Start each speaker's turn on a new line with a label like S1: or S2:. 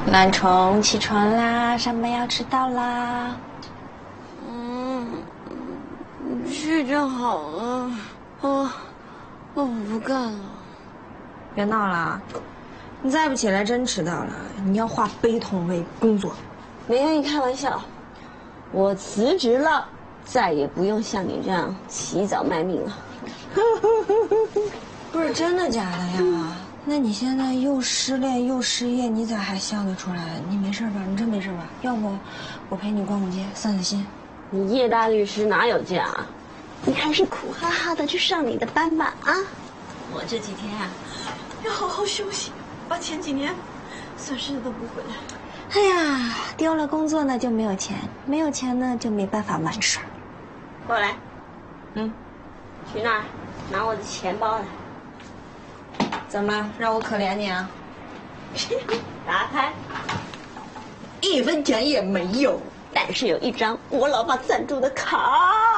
S1: 懒虫，起床啦，上班要迟到啦。
S2: 睡觉好了，我不干了。
S1: 别闹了，你再不起来真迟到了。你要化悲痛为工作。
S2: 没跟你开玩笑，我辞职了，再也不用像你这样起早卖命了。
S1: 不是真的假的呀？那你现在又失恋又失业，你咋还笑得出来？你没事吧？你真没事吧？要不我陪你逛逛街，散散心。
S2: 你叶大律师哪有假？你还是苦哈哈的去上你的班吧啊！我这几天啊，要好好休息，把前几年损失的都补回来。
S1: 哎呀，丢了工作呢就没有钱，没有钱呢就没办法玩耍。
S2: 过来，去那儿拿我的钱包来。
S1: 怎么让我可怜你啊？
S2: 打开
S1: 1分钱也没有，
S2: 但是有一张我老爸赞助的卡。